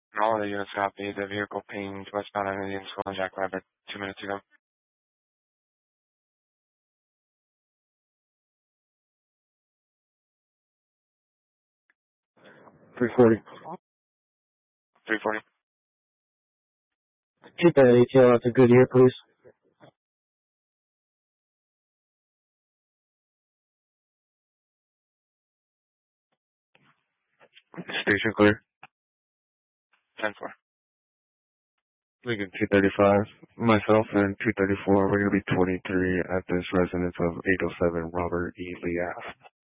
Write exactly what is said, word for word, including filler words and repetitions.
All of the units copy. The vehicle pinged westbound on Indian School and Jack Rabbit two minutes ago. three forty. three forty. Keep that A T L out to Goodyear, please. Station clear. ten four. Lincoln two thirty-five. Myself and two thirty-four, we're going to be twenty-three at this residence of eight oh seven Robert E. Lee Ave.